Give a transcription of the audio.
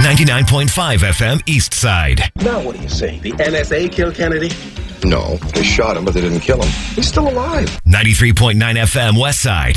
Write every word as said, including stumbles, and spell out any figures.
ninety-nine point five F M East Side. Now what do you say? The N S A killed Kennedy? No, they shot him, but they didn't kill him. He's still alive. ninety-three point nine F M West Side.